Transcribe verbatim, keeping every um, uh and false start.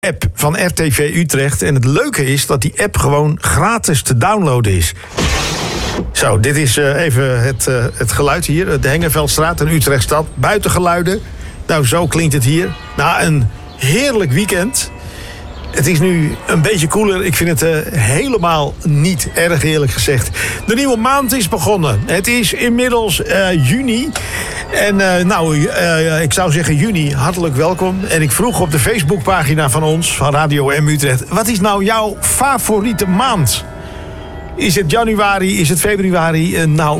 app van R T V Utrecht. En het leuke is dat die app gewoon gratis te downloaden is. Zo, dit is uh, even het, uh, het geluid hier. De Hengeveldstraat in Utrechtstad. Buitengeluiden. Nou, zo klinkt het hier. Na een heerlijk weekend. Het is nu een beetje koeler. Ik vind het uh, helemaal niet erg, eerlijk gezegd. De nieuwe maand is begonnen. Het is inmiddels uh, juni. En uh, nou, uh, ik zou zeggen juni, hartelijk welkom. En ik vroeg op de Facebookpagina van ons, van Radio M Utrecht... wat is nou jouw favoriete maand? Is het januari, is het februari? Uh, nou,